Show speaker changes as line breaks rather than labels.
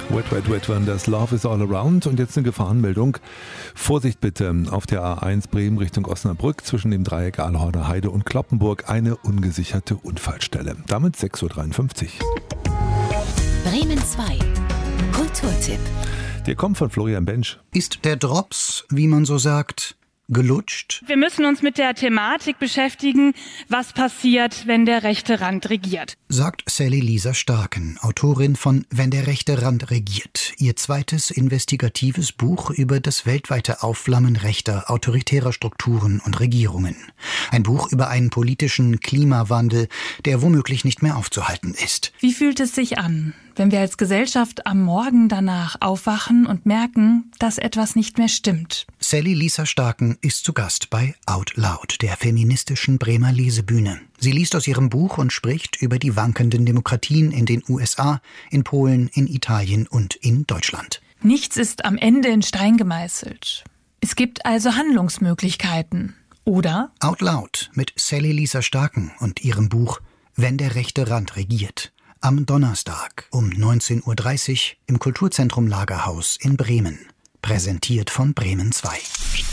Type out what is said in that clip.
Wet, Wet, Wet Wonders, Love is all around. Und jetzt eine Gefahrenmeldung. Vorsicht bitte, auf der A1 Bremen Richtung Osnabrück zwischen dem Dreieck Aalhorner Heide und Cloppenburg eine ungesicherte Unfallstelle. Damit 6.53 Uhr.
Bremen 2. Kulturtipp.
Der kommt von Florian Bensch.
Ist der Drops, wie man so sagt, gelutscht?
Wir müssen uns mit der Thematik beschäftigen, was passiert, wenn der rechte Rand regiert.
Sagt Sally Lisa Starken, Autorin von Wenn der rechte Rand regiert. Ihr zweites investigatives Buch über das weltweite Aufflammen rechter, autoritärer Strukturen und Regierungen. Ein Buch über einen politischen Klimawandel, der womöglich nicht mehr aufzuhalten ist.
Wie fühlt es sich an, wenn wir als Gesellschaft am Morgen danach aufwachen und merken, dass etwas nicht mehr stimmt?
Sally Lisa Starken ist zu Gast bei Out Loud, der feministischen Bremer Lesebühne. Sie liest aus ihrem Buch und spricht über die wankenden Demokratien in den USA, in Polen, in Italien und in Deutschland.
Nichts ist am Ende in Stein gemeißelt. Es gibt also Handlungsmöglichkeiten. Oder?
Out Loud mit Sally Lisa Starken und ihrem Buch Wenn der rechte Rand regiert. Am Donnerstag um 19.30 Uhr im Kulturzentrum Lagerhaus in Bremen. Präsentiert von Bremen 2.